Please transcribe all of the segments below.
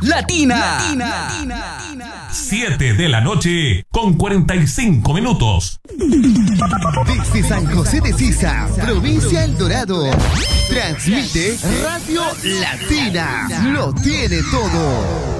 Latina. 7 de la noche con 45 minutos. Desde San José de Sisa, provincia El Dorado, transmite Radio Latina. Lo tiene todo.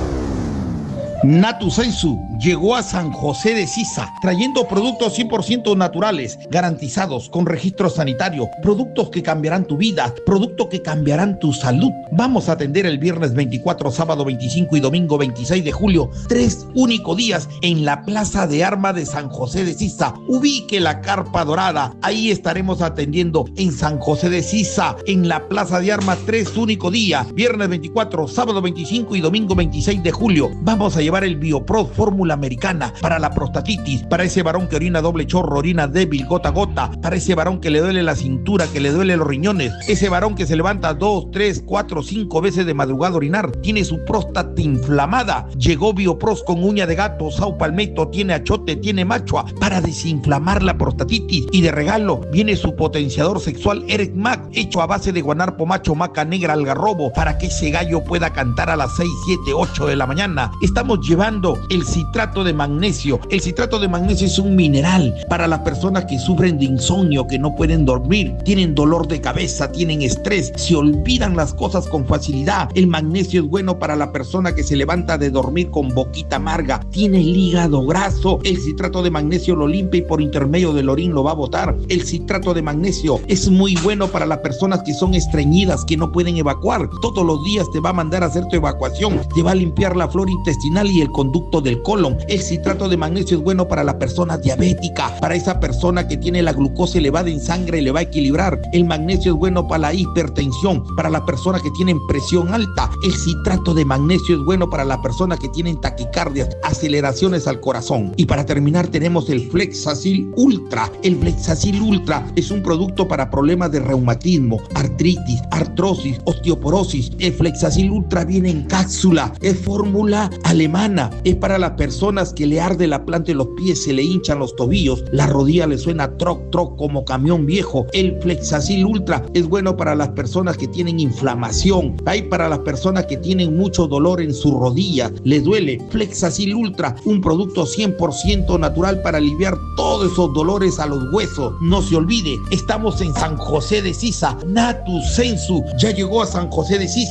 Natu Sensu llegó a San José de Sisa trayendo productos 100% naturales, garantizados con registro sanitario, productos que cambiarán tu vida, productos que cambiarán tu salud. Vamos a atender el viernes 24, sábado 25 y domingo 26 de julio, 3 únicos días en la Plaza de Armas de San José de Sisa. Ubique la carpa dorada, ahí estaremos atendiendo en San José de Sisa, en la Plaza de Armas, 3 únicos días, viernes 24, sábado 25 y domingo 26 de julio. Vamos a llevar el Biopro fórmula americana para la prostatitis, para ese varón que orina doble chorro, orina débil, gota a gota, para ese varón que le duele la cintura, que le duele los riñones, ese varón que se levanta 2, 3, 4, 5 veces de madrugada a orinar, tiene su próstata inflamada. Llegó Biopros con uña de gato, Sao Palmetto, tiene achote, tiene machua, para desinflamar la prostatitis. Y de regalo viene su potenciador sexual Eric Mac, hecho a base de guanarpo macho, maca negra, algarrobo, para que ese gallo pueda cantar a las 6, 7, 8 de la mañana. Estamos llevando el citrato de magnesio. El citrato de magnesio es un mineral para las personas que sufren de insomnio, que no pueden dormir, tienen dolor de cabeza, tienen estrés, se olvidan las cosas con facilidad. El magnesio es bueno para la persona que se levanta de dormir con boquita amarga, tiene el hígado graso. El citrato de magnesio lo limpia y por intermedio del orín lo va a botar. El citrato de magnesio es muy bueno para las personas que son estreñidas, que no pueden evacuar. Todos los días te va a mandar a hacer tu evacuación, te va a limpiar la flora intestinal y el conducto del colon. El citrato de magnesio es bueno para la persona diabética, para esa persona que tiene la glucosa elevada en sangre, le va a equilibrar. El magnesio es bueno para la hipertensión, para las personas que tienen presión alta. El citrato de magnesio es bueno para las personas que tienen taquicardias, aceleraciones al corazón. Y para terminar tenemos el Flexacil Ultra. El Flexacil Ultra es un producto para problemas de reumatismo, artritis, artrosis, osteoporosis. El Flexacil Ultra viene en cápsula, es fórmula alemana, es para las personas que le arde la planta de los pies, se le hinchan los tobillos, la rodilla le suena troc troc como camión viejo. El Flexacil Ultra es bueno para las personas que tienen inflamación, hay para las personas que tienen mucho dolor en su rodilla, les duele. Flexacil Ultra, un producto 100% natural para aliviar todos esos dolores a los huesos. No se olvide, estamos en San José de Sisa. Natu Sensu ya llegó a San José de Sisa.